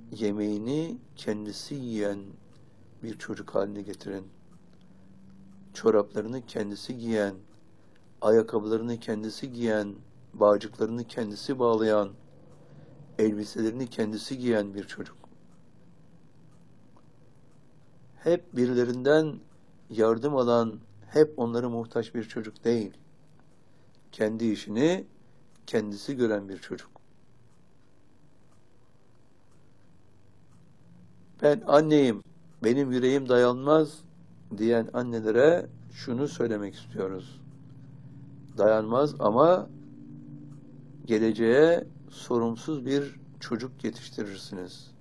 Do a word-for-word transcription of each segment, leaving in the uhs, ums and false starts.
yemeğini kendisi yiyen bir çocuk haline getirin. Çoraplarını kendisi giyen, ayakkabılarını kendisi giyen, bağcıklarını kendisi bağlayan, elbiselerini kendisi giyen bir çocuk. Hep birilerinden yardım alan, hep onlara muhtaç bir çocuk değil. Kendi işini kendisi gören bir çocuk. Ben anneyim, benim yüreğim dayanmaz diyen annelere şunu söylemek istiyoruz. Dayanmaz ama geleceğe sorumsuz bir çocuk yetiştirirsiniz.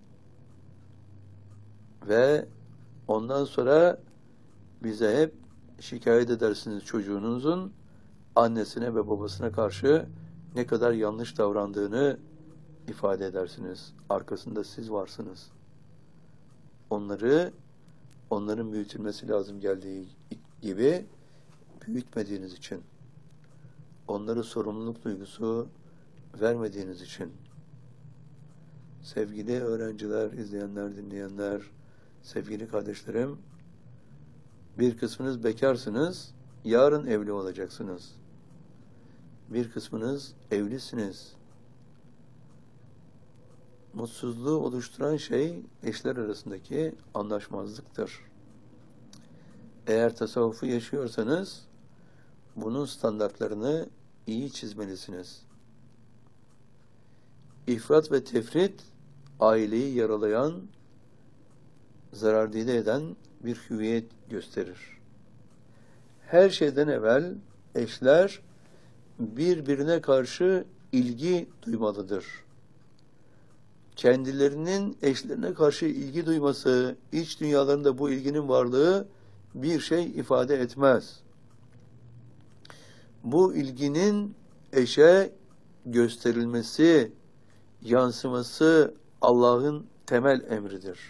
Ve ondan sonra bize hep şikayet edersiniz çocuğunuzun annesine ve babasına karşı ne kadar yanlış davrandığını ifade edersiniz. Arkasında siz varsınız. Onları, onların büyütülmesi lazım geldiği gibi büyütmediğiniz için, onlara sorumluluk duygusu vermediğiniz için, sevgili öğrenciler, izleyenler, dinleyenler, sevgili kardeşlerim, bir kısmınız bekarsınız, yarın evli olacaksınız. Bir kısmınız evlisiniz. Mutsuzluğu oluşturan şey eşler arasındaki anlaşmazlıktır. Eğer tasavvufu yaşıyorsanız bunun standartlarını iyi çizmelisiniz. İfrat ve tefrit aileyi yaralayan, zarardide eden bir hüviyet gösterir. Her şeyden evvel eşler birbirine karşı ilgi duymalıdır. Kendilerinin eşlerine karşı ilgi duyması, iç dünyalarında bu ilginin varlığı bir şey ifade etmez. Bu ilginin eşe gösterilmesi, yansıması Allah'ın temel emridir.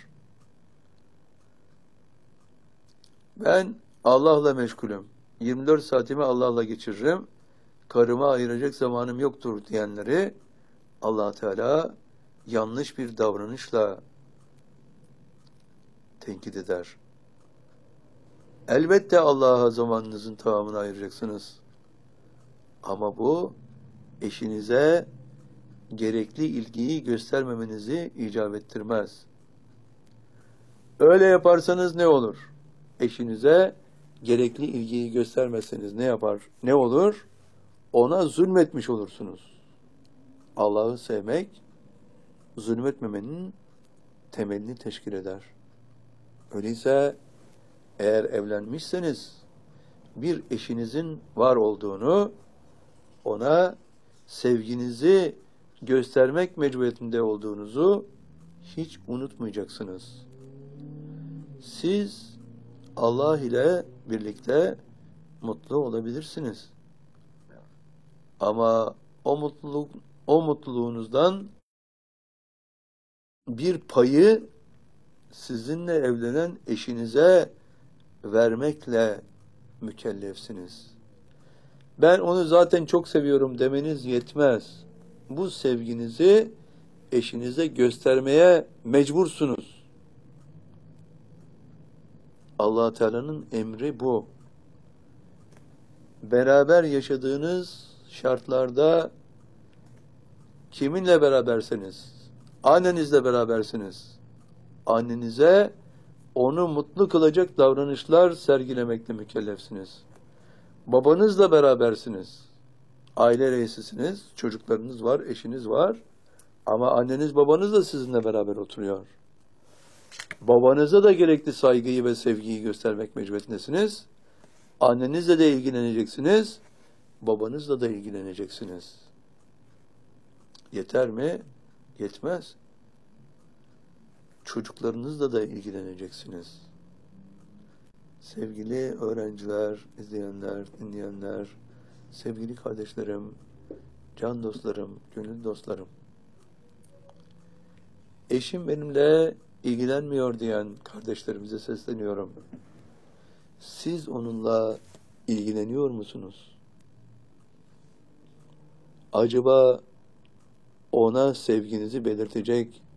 Ben Allah'la meşgulüm. yirmi dört saatimi Allah'la geçiririm. Karıma ayıracak zamanım yoktur diyenleri Allah Teala yanlış bir davranışla tenkit eder. Elbette Allah'a zamanınızın tamamını ayıracaksınız. Ama bu eşinize gerekli ilgiyi göstermemenizi icap ettirmez. Öyle yaparsanız ne olur? Eşinize gerekli ilgiyi göstermezseniz ne yapar? Ne olur? Ona zulmetmiş olursunuz. Allah'ı sevmek, zulmetmemenin temelini teşkil eder. Öyleyse eğer evlenmişseniz bir eşinizin var olduğunu, ona sevginizi göstermek mecburiyetinde olduğunuzu hiç unutmayacaksınız. Siz Allah ile birlikte mutlu olabilirsiniz. Ama o mutluluk, o mutluluğunuzdan bir payı sizinle evlenen eşinize vermekle mükellefsiniz. Ben onu zaten çok seviyorum demeniz yetmez. Bu sevginizi eşinize göstermeye mecbursunuz. Allah Teala'nın emri bu. Beraber yaşadığınız şartlarda kiminle beraberseniz, annenizle berabersiniz. Annenize onu mutlu kılacak davranışlar sergilemekle mükellefsiniz. Babanızla berabersiniz. Aile reisisiniz, çocuklarınız var, eşiniz var. Ama anneniz babanız da sizinle beraber oturuyor. Babanıza da gerekli saygıyı ve sevgiyi göstermek mecburiyetindesiniz. Annenizle de ilgileneceksiniz, babanızla da ilgileneceksiniz. Yeter mi? Yetmez. Çocuklarınızla da ilgileneceksiniz. Sevgili öğrenciler, izleyenler, dinleyenler, sevgili kardeşlerim, can dostlarım, gönül dostlarım. Eşim benimle ilgilenmiyor diyen kardeşlerimize sesleniyorum. Siz onunla ilgileniyor musunuz? Acaba ona sevginizi belirtecek